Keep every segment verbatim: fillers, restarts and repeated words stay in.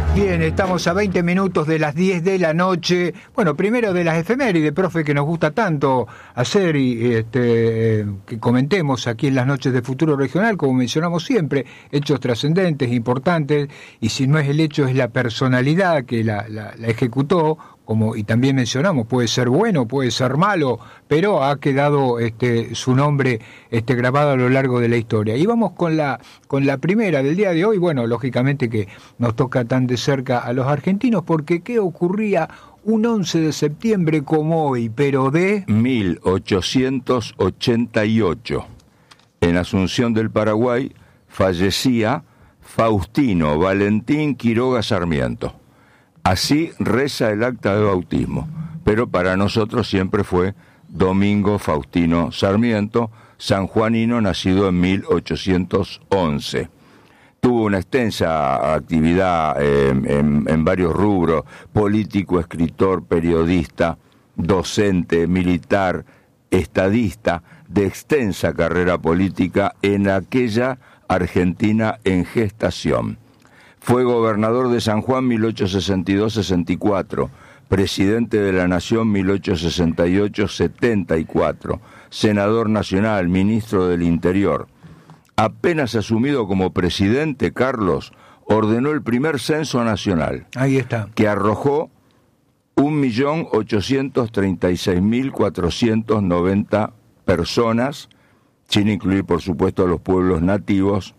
Bien, estamos a veinte minutos de las diez de la noche. Bueno, primero de las efemérides, profe, que nos gusta tanto hacer y este, que comentemos aquí en las noches de Futuro Regional, como mencionamos siempre, hechos trascendentes, importantes, y si no es el hecho, es la personalidad que la, la, la ejecutó, como y también mencionamos, puede ser bueno, puede ser malo, pero ha quedado este, su nombre este, grabado a lo largo de la historia. Y vamos con la, con la primera del día de hoy. Bueno, lógicamente que nos toca tan de cerca a los argentinos, porque ¿qué ocurría un once de septiembre como hoy, pero de mil ochocientos ochenta y ocho? En Asunción del Paraguay fallecía Faustino Valentín Quiroga Sarmiento. Así reza el acta de bautismo, pero para nosotros siempre fue Domingo Faustino Sarmiento, sanjuanino, nacido en mil ochocientos once. Tuvo una extensa actividad eh, en, en varios rubros: político, escritor, periodista, docente, militar, estadista, de extensa carrera política en aquella Argentina en gestación. Fue gobernador de San Juan mil ochocientos sesenta y dos a sesenta y cuatro, presidente de la Nación mil ochocientos sesenta y ocho a setenta y cuatro, senador nacional, ministro del Interior. Apenas asumido como presidente, Carlos ordenó el primer censo nacional. Ahí está. Que arrojó un millón ochocientos treinta y seis mil cuatrocientos noventa personas, sin incluir, por supuesto, a los pueblos nativos,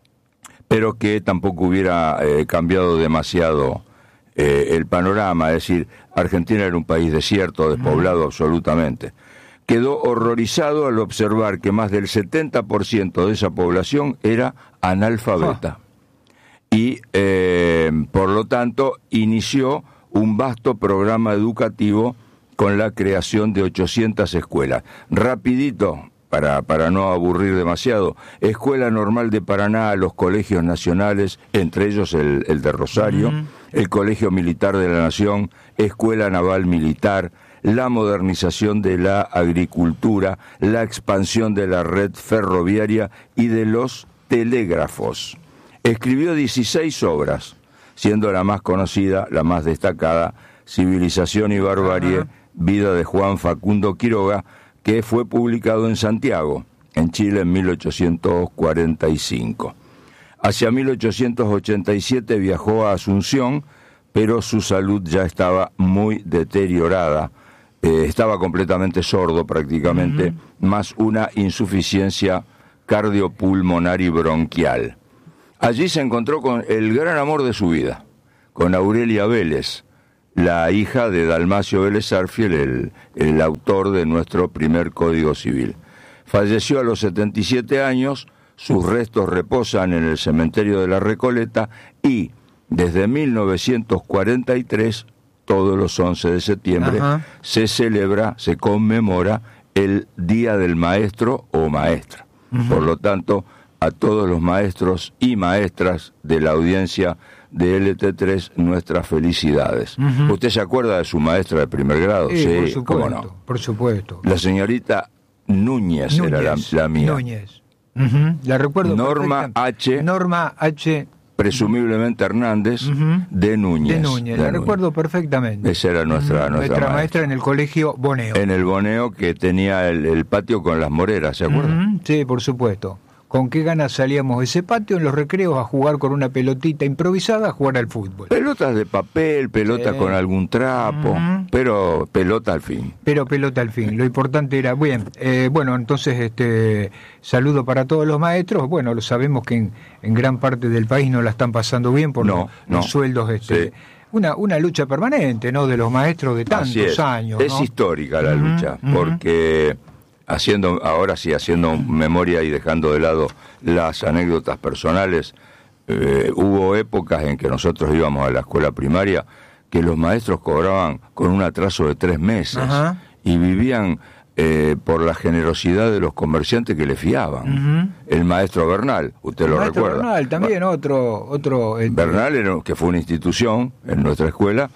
pero que tampoco hubiera eh, cambiado demasiado eh, el panorama. Es decir, Argentina era un país desierto, despoblado mm. absolutamente. Quedó horrorizado al observar que más del setenta por ciento de esa población era analfabeta. Oh. Y, eh, por lo tanto, inició un vasto programa educativo con la creación de ochocientas escuelas. Rapidito, Para, para no aburrir demasiado: Escuela Normal de Paraná, los colegios nacionales, entre ellos el, el de Rosario, uh-huh. el Colegio Militar de la Nación, Escuela Naval Militar, la modernización de la agricultura, la expansión de la red ferroviaria y de los telégrafos. Escribió dieciséis obras, siendo la más conocida, la más destacada, Civilización y Barbarie, uh-huh. vida de Juan Facundo Quiroga, que fue publicado en Santiago, en Chile, en mil ochocientos cuarenta y cinco. Hacia mil ochocientos ochenta y siete viajó a Asunción, pero su salud ya estaba muy deteriorada. Eh, estaba completamente sordo prácticamente, uh-huh. más una insuficiencia cardiopulmonar y bronquial. Allí se encontró con el gran amor de su vida, con Aurelia Vélez, la hija de Dalmacio Vélez Sarsfield, el, el autor de nuestro primer Código Civil. Falleció a los setenta y siete años, sus restos reposan en el cementerio de la Recoleta y desde mil novecientos cuarenta y tres, todos los once de septiembre, Ajá. se celebra, se conmemora el Día del Maestro o Maestra. Uh-huh. Por lo tanto, a todos los maestros y maestras de la audiencia de L T tres, nuestras felicidades. Uh-huh. ¿Usted se acuerda de su maestra de primer grado? Sí, sí, por supuesto, cómo no. Por supuesto. La señorita Núñez, Núñez era la, la mía. Núñez. Uh-huh. La recuerdo. Norma H. Norma H. presumiblemente Hernández, uh-huh. de Núñez. De Núñez, de la Núñez. Recuerdo perfectamente. Esa era nuestra, uh-huh. nuestra, nuestra maestra. maestra en el colegio Boneo. En el Boneo, que tenía el, el patio con las moreras, ¿se acuerdan? Uh-huh. Sí, por supuesto. Con qué ganas salíamos de ese patio en los recreos a jugar con una pelotita improvisada, a jugar al fútbol. Pelotas de papel, pelotas sí. con algún trapo, uh-huh. pero pelota al fin. Pero pelota al fin, lo importante era... Bien, eh, bueno, entonces este saludo para todos los maestros. Bueno, lo sabemos que en, en gran parte del país no la están pasando bien por no, los, no. los sueldos. Este, sí. una, una lucha permanente, ¿no?, de los maestros de tantos es. años. Es ¿no? histórica la uh-huh, lucha, uh-huh. porque... Haciendo, ahora sí, haciendo memoria y dejando de lado las anécdotas personales, eh, hubo épocas en que nosotros íbamos a la escuela primaria que los maestros cobraban con un atraso de tres meses Ajá. y vivían eh, por la generosidad de los comerciantes que le fiaban. Uh-huh. El maestro Bernal, usted el lo maestro recuerda. Bernal también, otro... otro este... Bernal, era, que fue una institución en nuestra escuela,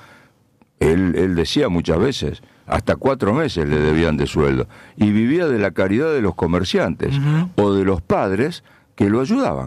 él, él decía muchas veces... Hasta cuatro meses le debían de sueldo. Y vivía de la caridad de los comerciantes uh-huh. o de los padres que lo ayudaban.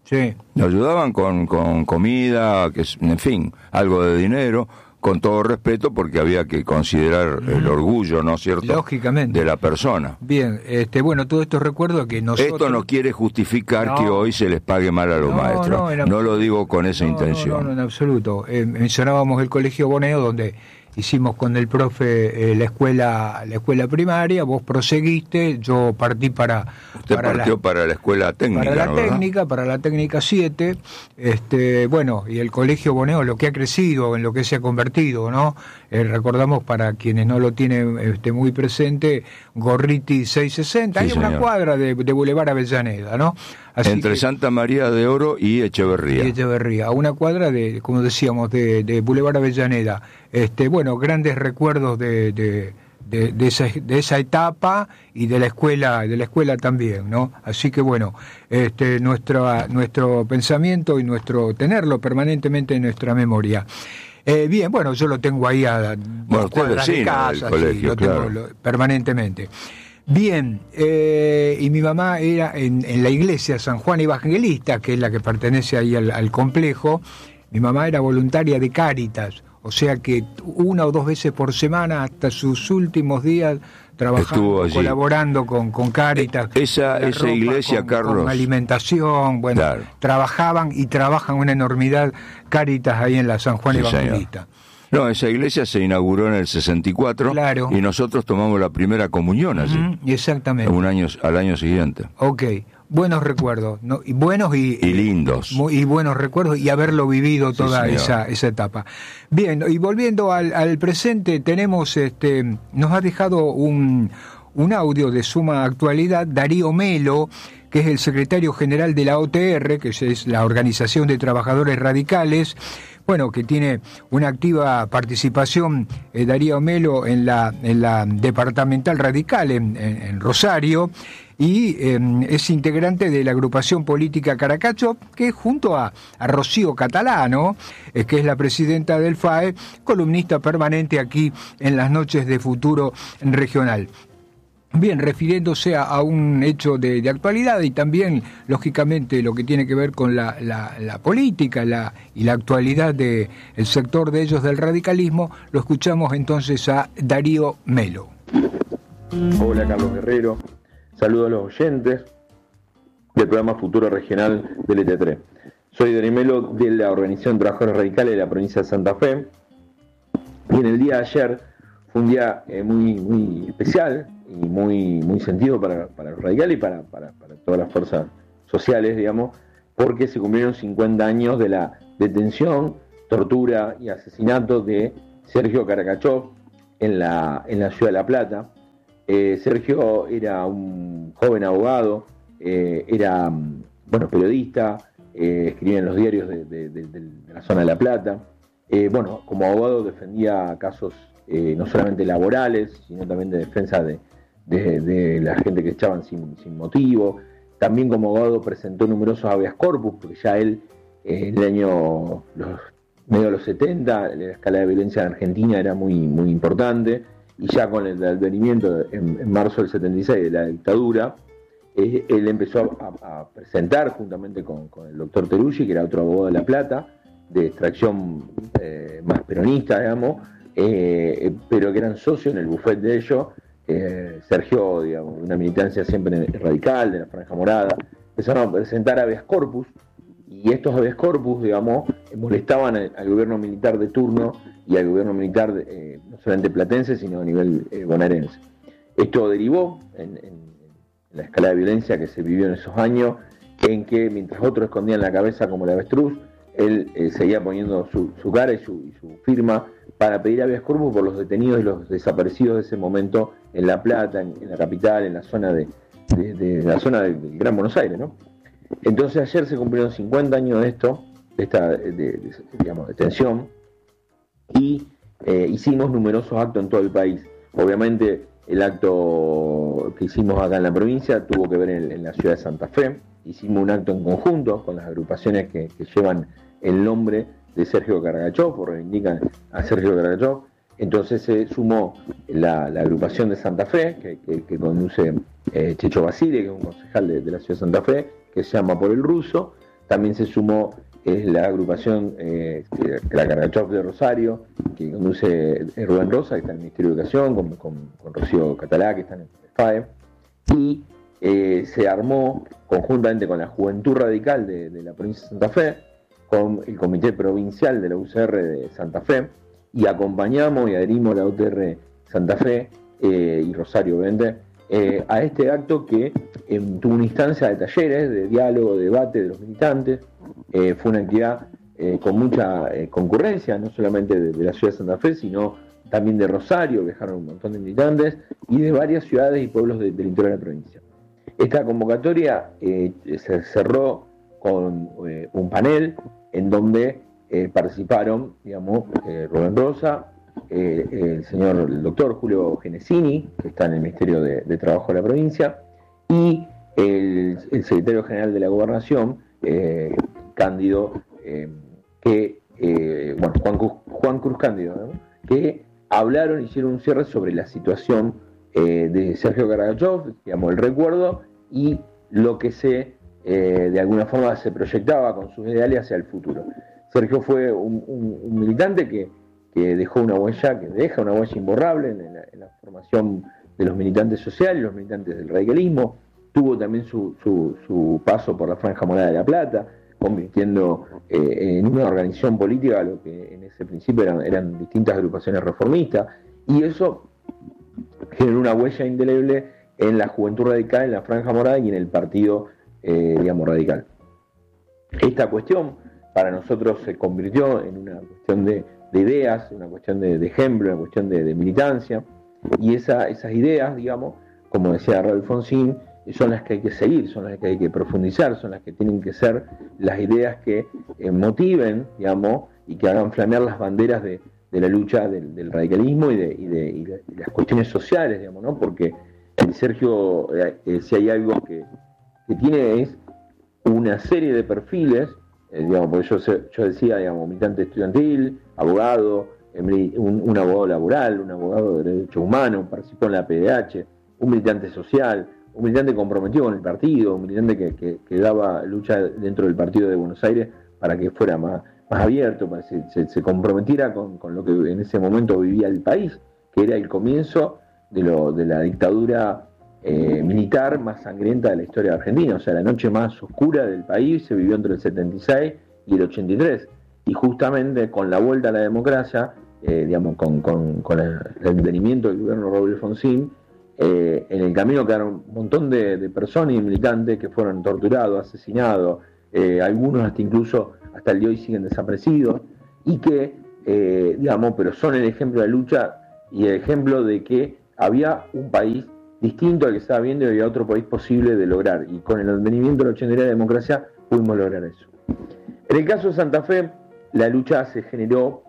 Sí. Nos ayudaban con, con comida, que, en fin, algo de dinero, con todo respeto, porque había que considerar mm. el orgullo, ¿no es cierto?, lógicamente, de la persona. Bien, este, bueno, todo esto recuerdo que nosotros... Esto no quiere justificar no. que hoy se les pague mal a los no, maestros. No, en no lo digo con esa no, intención. No, no, no, en absoluto. Eh, mencionábamos el Colegio Boneo, donde hicimos con el profe eh, la escuela la escuela primaria, vos proseguiste, yo partí para... Usted para partió la, para la escuela técnica, Para la ¿no, técnica, verdad? para la técnica siete, este, bueno, y el Colegio Boneo, lo que ha crecido, en lo que se ha convertido, ¿no? Eh, recordamos, para quienes no lo tienen este, muy presente, Gorriti seiscientos sesenta, sí, hay señor. una cuadra de, de Boulevard Avellaneda, ¿no? Así Entre que, Santa María de Oro y Echeverría. Y Echeverría, a una cuadra de, como decíamos, de, de Boulevard Avellaneda. Este, bueno, grandes recuerdos de, de, de, de, esa, de esa etapa y de la escuela, de la escuela también, ¿no? Así que bueno, este, nuestro, nuestro pensamiento y nuestro tenerlo permanentemente en nuestra memoria. Eh, bien, bueno, yo lo tengo ahí a bueno, cuadras de casa, colegio, sí, lo claro. tengo lo, permanentemente. Bien, eh, y mi mamá era en, en la iglesia San Juan Evangelista, que es la que pertenece ahí al, al complejo. Mi mamá era voluntaria de Cáritas, o sea que una o dos veces por semana, hasta sus últimos días, trabajando, colaborando con, con Cáritas. Esa, esa ropa, iglesia, con, Carlos. Con alimentación, bueno, claro. trabajaban y trabajan una enormidad Cáritas ahí en la San Juan sí, Evangelista. Señor. No, esa iglesia se inauguró en el sesenta y cuatro, claro. y nosotros tomamos la primera comunión allí. Uh-huh, exactamente. Un año, al año siguiente. Ok, buenos recuerdos, ¿no? Y buenos y, y lindos. Y, y buenos recuerdos y haberlo vivido toda sí, esa, esa etapa. Bien, y volviendo al, al presente, tenemos, este, nos ha dejado un, un audio de suma actualidad, Darío Melo, que es el secretario general de la O T R, que es la Organización de Trabajadores Radicales, bueno, que tiene una activa participación, eh, Darío Melo, en la, en la departamental radical en, en, en Rosario, y eh, es integrante de la agrupación política Caracacho, que junto a, a Rocío Catalano, eh, que es la presidenta del F A E, columnista permanente aquí en las noches de Futuro Regional. Bien, refiriéndose a, a un hecho de, de actualidad y también, lógicamente, lo que tiene que ver con la, la, la política la, y la actualidad del de sector de ellos del radicalismo, lo escuchamos entonces a Darío Melo. Hola, Carlos Guerrero. Saludos a los oyentes del programa Futuro Regional del E T tres. Soy Darío Melo de la Organización de Trabajadores Radicales de la provincia de Santa Fe. Y en el día de ayer fue un día eh, muy, muy especial y muy, muy sentido para, para los radicales y para, para, para todas las fuerzas sociales, digamos, porque se cumplieron cincuenta años de la detención, tortura y asesinato de Sergio Caracachov en la, en la ciudad de La Plata. Eh, Sergio era un joven abogado, eh, era bueno, periodista, eh, escribía en los diarios de, de, de, de la zona de La Plata. Eh, bueno, como abogado defendía casos eh, no solamente laborales, sino también de defensa de, de, de la gente que echaban sin, sin motivo. También como abogado presentó numerosos habeas corpus, porque ya él, eh, en el año los, medio de los setenta, la escala de violencia en Argentina era muy, muy importante, y ya con el advenimiento en, en marzo del setenta y seis de la dictadura, eh, él empezó a, a presentar, juntamente con, con el doctor Teruggi, que era otro abogado de La Plata, de extracción eh, más peronista, digamos, eh, pero que eran socios en el bufete de ellos. eh, Sergio, digamos, una militancia siempre radical, de la Franja Morada, empezaron a presentar habeas corpus, y estos habeas corpus, digamos, molestaban al, al gobierno militar de turno y al gobierno militar, de, eh, no solamente platense, sino a nivel eh, bonaerense. Esto derivó en, en, en la escala de violencia que se vivió en esos años, en que mientras otros escondían la cabeza como el avestruz, él eh, seguía poniendo su, su cara y su, y su firma para pedir habeas corpus por los detenidos y los desaparecidos de ese momento en La Plata, en, en la capital, en la zona de, de, de, de la zona del Gran Buenos Aires, ¿no? Entonces ayer se cumplieron cincuenta años de esto, de esta de, de, digamos, detención, y eh, hicimos numerosos actos en todo el país. Obviamente el acto que hicimos acá en la provincia tuvo que ver en, en la ciudad de Santa Fe. Hicimos un acto en conjunto con las agrupaciones que, que llevan el nombre de Sergio Caracachov, o reivindican a Sergio Caracachov. Entonces se sumó la, la agrupación de Santa Fe, que, que, que conduce eh, Checho Basile, que es un concejal de, de la ciudad de Santa Fe, que se llama Por el Ruso. También se sumó es la agrupación, eh, la Cargachov de Rosario, que conduce Rubén Rosa, que está en el Ministerio de Educación, con, con, con Rocío Catalá, que está en el F A E, y eh, se armó conjuntamente con la Juventud Radical de, de la provincia de Santa Fe, con el Comité Provincial de la U C R de Santa Fe, y acompañamos y adherimos a la U T R Santa Fe eh, y Rosario, obviamente, eh, a este acto que eh, tuvo una instancia de talleres, de diálogo, de debate de los militantes. Eh, fue una actividad eh, con mucha eh, concurrencia, no solamente de, de la ciudad de Santa Fe, sino también de Rosario, viajaron un montón de militantes, y de varias ciudades y pueblos de, del interior de la provincia. Esta convocatoria eh, se cerró con eh, un panel en donde eh, participaron, digamos, eh, Rubén Rosa, eh, el señor el doctor Julio Genesini, que está en el Ministerio de, de Trabajo de la provincia, y el, el secretario general de la Gobernación, eh, Cándido, eh, que, eh, bueno, Juan Cruz, Juan Cruz Cándido, ¿no? Que hablaron, hicieron un cierre sobre la situación eh, de Sergio Cargachov, digamos, el recuerdo, y lo que se, eh, de alguna forma, se proyectaba con sus ideales hacia el futuro. Sergio fue un, un, un militante que, que dejó una huella, que deja una huella imborrable en la, en la formación de los militantes sociales, los militantes del radicalismo. Tuvo también su, su, su paso por la Franja Morada de La Plata, convirtiendo eh, en una organización política lo que en ese principio eran, eran distintas agrupaciones reformistas, y eso generó una huella indeleble en la Juventud Radical, en la Franja Morada y en el partido, eh, digamos, radical. Esta cuestión para nosotros se convirtió en una cuestión de, de ideas, una cuestión de, de ejemplo, una cuestión de, de militancia, y esa, esas ideas, digamos, como decía Raúl Alfonsín, son las que hay que seguir, son las que hay que profundizar, son las que tienen que ser las ideas que eh, motiven, digamos, y que hagan flamear las banderas de, de la lucha del, del radicalismo y de, y, de, y de y las cuestiones sociales, digamos, ¿no? Porque Sergio, eh, si hay algo que, que tiene es una serie de perfiles, eh, digamos, porque yo, yo decía, digamos, militante estudiantil, abogado, eh, un, un abogado laboral, un abogado de derechos humanos, participó en la P D H, un militante social, un militante comprometido con el partido, un militante que, que, que daba lucha dentro del partido de Buenos Aires para que fuera más, más abierto, para que se, se comprometiera con, con lo que en ese momento vivía el país, que era el comienzo de, lo, de la dictadura eh, militar más sangrienta de la historia de Argentina. O sea, la noche más oscura del país se vivió entre el setenta y seis y el ochenta y tres, y justamente con la vuelta a la democracia, eh, digamos, con, con, con el advenimiento del gobierno Raúl Alfonsín, Eh, en el camino quedaron un montón de, de personas y militantes que fueron torturados, asesinados, eh, algunos hasta incluso hasta el día de hoy siguen desaparecidos, y que, eh, digamos, pero son el ejemplo de la lucha y el ejemplo de que había un país distinto al que estaba viendo y había otro país posible de lograr, y con el advenimiento de la ochenta y tres de la democracia pudimos lograr eso. En el caso de Santa Fe, la lucha se generó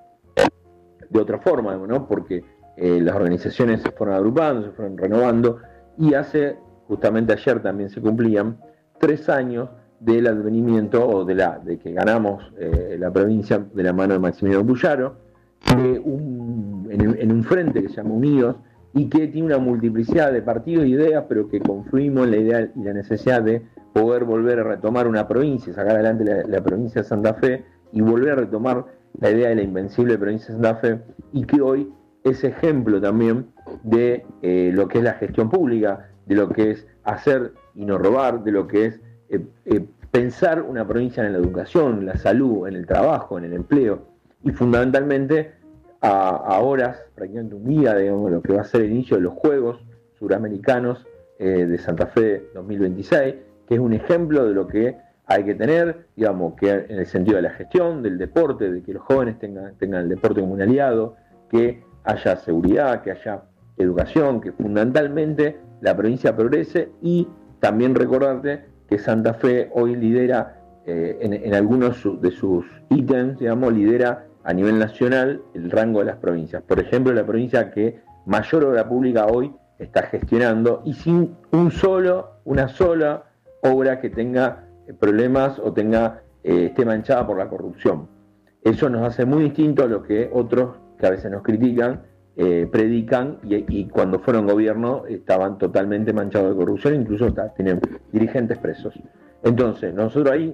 de otra forma, ¿no? Porque Eh, las organizaciones se fueron agrupando, se fueron renovando, y hace, justamente ayer también se cumplían tres años del advenimiento o de la de que ganamos eh, la provincia de la mano de Maximiliano Puyaro, eh, un, en, en un frente que se llama Unidos, y que tiene una multiplicidad de partidos e ideas, pero que confluimos en la idea y la necesidad de poder volver a retomar una provincia, sacar adelante la, la provincia de Santa Fe y volver a retomar la idea de la invencible provincia de Santa Fe, y que hoy es ejemplo también de eh, lo que es la gestión pública, de lo que es hacer y no robar, de lo que es eh, eh, pensar una provincia en la educación, en la salud, en el trabajo, en el empleo, y fundamentalmente a, a horas, prácticamente un día, digamos, lo que va a ser el inicio de los Juegos Suramericanos eh, de Santa Fe dos mil veintiséis, que es un ejemplo de lo que hay que tener, digamos, que en el sentido de la gestión, del deporte, de que los jóvenes tengan, tengan el deporte como un aliado, que haya seguridad, que haya educación, que fundamentalmente la provincia progrese, y también recordarte que Santa Fe hoy lidera eh, en, en algunos de sus ítems, digamos, lidera a nivel nacional el rango de las provincias. Por ejemplo, la provincia que mayor obra pública hoy está gestionando, y sin un solo, una sola obra que tenga problemas o tenga eh, esté manchada por la corrupción. Eso nos hace muy distinto a lo que otros que a veces nos critican, eh, predican, y, y cuando fueron gobierno estaban totalmente manchados de corrupción, incluso está, tienen dirigentes presos. Entonces, nosotros ahí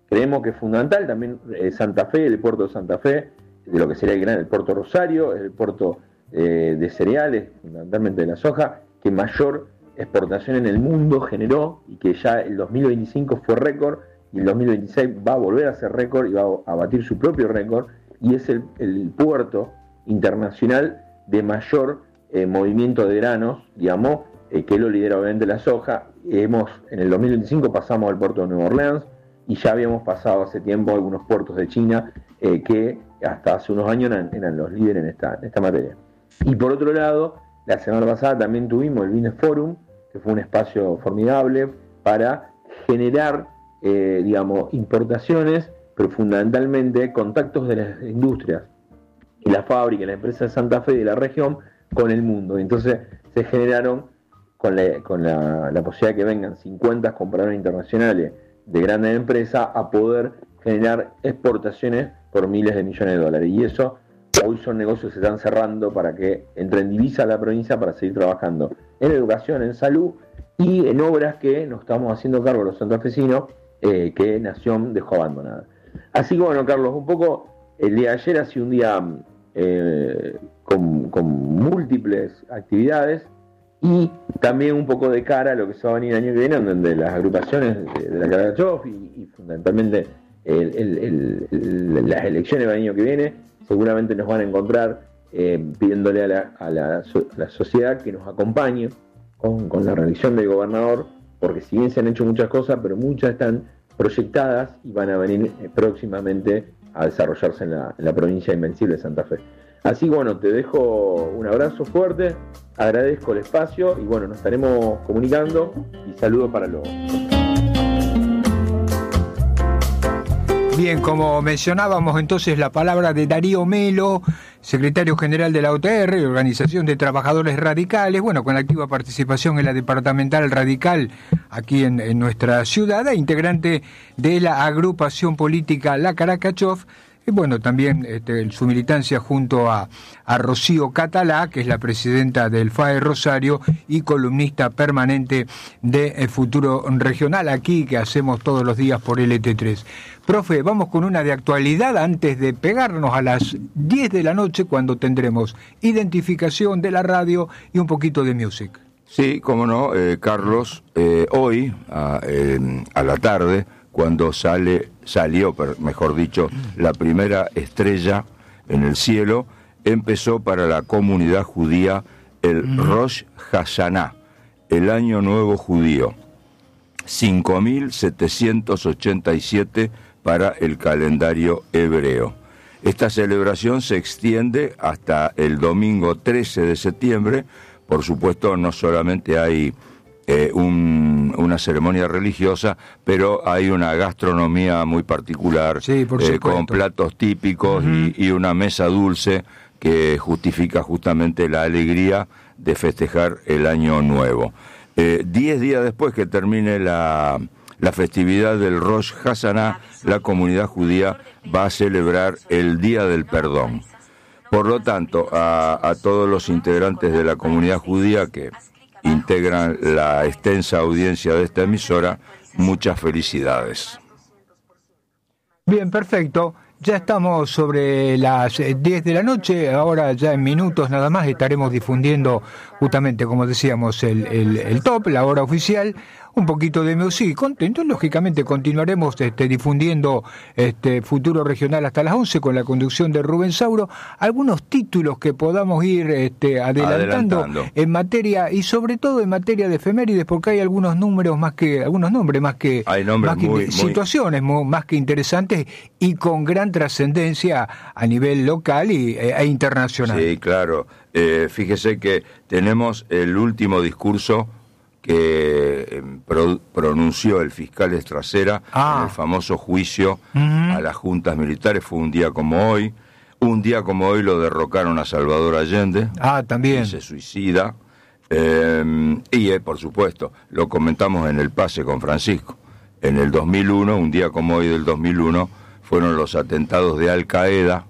creemos que es fundamental. También eh, Santa Fe, el puerto de Santa Fe, de lo que sería el gran, el puerto Rosario, el puerto eh, de cereales, fundamentalmente de la soja, que mayor exportación en el mundo generó, y que ya el dos mil veinticinco fue récord, y el dos mil veintiséis va a volver a ser récord y va a batir su propio récord, y es el, el puerto internacional de mayor eh, movimiento de granos, digamos, eh, que lo lidera obviamente la soja. Hemos, en el dos mil veinticinco pasamos al puerto de Nueva Orleans, y ya habíamos pasado hace tiempo algunos puertos de China eh, que hasta hace unos años eran, eran los líderes en esta, en esta materia. Y por otro lado, la semana pasada también tuvimos el Business Forum, que fue un espacio formidable para generar, eh, digamos, importaciones, pero fundamentalmente contactos de las industrias y la fábrica y la empresa de Santa Fe y de la región con el mundo. Entonces se generaron, con la, con la, la posibilidad de que vengan cincuenta compradores internacionales de grandes empresas, a poder generar exportaciones por miles de millones de dólares. Y eso hoy son negocios que se están cerrando para que entre en divisa a la provincia para seguir trabajando en educación, en salud y en obras que nos estamos haciendo cargo los santafesinos, eh, que Nación dejó abandonada. Así que bueno, Carlos, un poco el día de ayer ha sido un día eh, con, con múltiples actividades, y también un poco de cara a lo que se va a venir el año que viene, donde las agrupaciones de, de la Caracachov y, y fundamentalmente el, el, el, el, las elecciones del año que viene seguramente nos van a encontrar eh, pidiéndole a la, a, la, a la sociedad que nos acompañe con, con la reelección del gobernador, porque si bien se han hecho muchas cosas, pero muchas están proyectadas y van a venir eh, próximamente a desarrollarse en la, en la provincia invencible de Santa Fe. Así que bueno, te dejo un abrazo fuerte, agradezco el espacio y bueno, nos estaremos comunicando, y saludos para los... Bien, como mencionábamos entonces la palabra de Darío Melo, secretario general de la O T R, Organización de Trabajadores Radicales, bueno, con activa participación en la departamental radical aquí en, en nuestra ciudad, e integrante de la agrupación política La Caracachov. Y bueno, también este, su militancia junto a, a Rocío Catalá, que es la presidenta del F A E Rosario y columnista permanente de eh, Futuro Regional, aquí que hacemos todos los días por L T tres. Profe, vamos con una de actualidad antes de pegarnos a las diez de la noche, cuando tendremos identificación de la radio y un poquito de music. Sí, cómo no, eh, Carlos, eh, hoy a, eh, a la tarde, cuando sale, salió, mejor dicho, la primera estrella en el cielo, empezó para la comunidad judía el Rosh Hashanah, el Año Nuevo Judío, cinco mil setecientos ochenta y siete para el calendario hebreo. Esta celebración se extiende hasta el domingo trece de septiembre. Por supuesto, no solamente hay Eh, un, una ceremonia religiosa, pero hay una gastronomía muy particular, sí, por eh, con platos típicos uh-huh. y, y una mesa dulce que justifica justamente la alegría de festejar el año nuevo. Eh, diez días después que termine la, la festividad del Rosh Hashanah, la comunidad judía va a celebrar el Día del Perdón. Por lo tanto, a, a todos los integrantes de la comunidad judía que integran la extensa audiencia de esta emisora, muchas felicidades. Bien, perfecto. Ya estamos sobre las diez de la noche, ahora ya en minutos nada más estaremos difundiendo justamente, como decíamos, el, el, el top, la hora oficial, un poquito de music, contento, lógicamente continuaremos este, difundiendo este Futuro Regional hasta las once con la conducción de Rubén Sauro, algunos títulos que podamos ir este, adelantando, adelantando en materia, y sobre todo en materia de efemérides, porque hay algunos números más que, algunos nombres más que, hay nombres más que muy, situaciones muy... más que interesantes y con gran trascendencia a nivel local y, e, e internacional. Sí, claro. Eh, fíjese que tenemos el último discurso que eh, pro, pronunció el fiscal Estracera ah. en el famoso juicio uh-huh. a las juntas militares. Fue un día como hoy. Un día como hoy lo derrocaron a Salvador Allende. Ah, también. Y se suicida. Eh, y, eh, por supuesto, lo comentamos en el pase con Francisco. En el dos mil uno, un día como hoy del dos mil uno, fueron los atentados de Al Qaeda.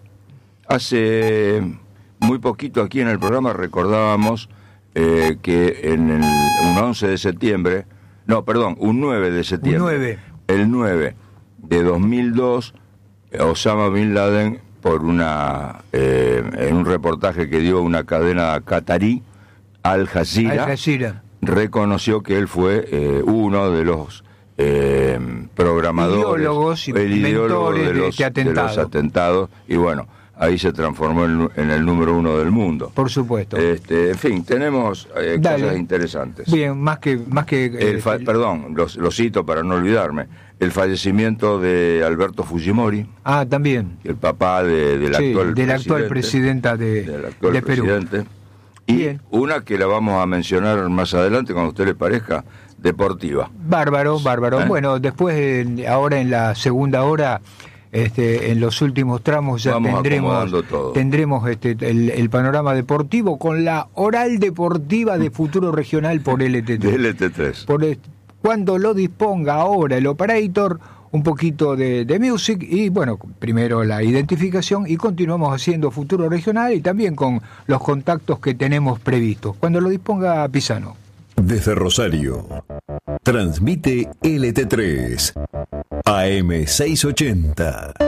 Hace muy poquito aquí en el programa recordábamos eh, que en el, un once de septiembre, no, perdón, un nueve de septiembre, un nueve. el nueve, de dos mil dos, Osama Bin Laden, por una eh, en un reportaje que dio una cadena catarí, Al Jazeera, Al Jazeera. reconoció que él fue eh, uno de los eh, programadores, ideólogos y el ideólogo mentores de de los, este de atentado. los atentados, y bueno, ahí se transformó en, en el número uno del mundo. Por supuesto. Este, en fin, tenemos eh, cosas interesantes. Bien, más que... Más que el fa- el, perdón, los, lo cito para no olvidarme, el fallecimiento de Alberto Fujimori, Ah, también. el papá de, del, Sí, actual de la actual presidenta de, del actual de Perú. presidente. Y Bien. una que la vamos a mencionar más adelante, cuando a usted le parezca, deportiva. Bárbaro, bárbaro. ¿Eh? Bueno, después, en- ahora en la segunda hora, este, en los últimos tramos ya Vamos tendremos acomodando todo. tendremos este, el, el panorama deportivo con la oral deportiva de Futuro Regional por L T De tres. L T tres. Por est- cuando lo disponga ahora el operator, un poquito de, de music y bueno, primero la identificación y continuamos haciendo Futuro Regional y también con los contactos que tenemos previstos. Cuando lo disponga Pisano. Desde Rosario, transmite L T tres, A M seiscientos ochenta.